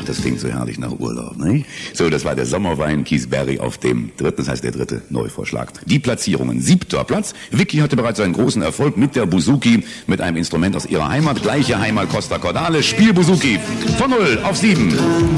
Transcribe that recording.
das klingt so herrlich nach Urlaub, nicht? So, das war der Sommerwein Kiesberry auf dem dritten, das heißt der dritte Neuvorschlag. Die Platzierungen. 7. Platz. Vicky hatte bereits einen großen Erfolg mit der Buzuki, mit einem Instrument aus ihrer Heimat. Gleiche Heimat Costa Cordale. Spiel Buzuki. Von 0 auf 7.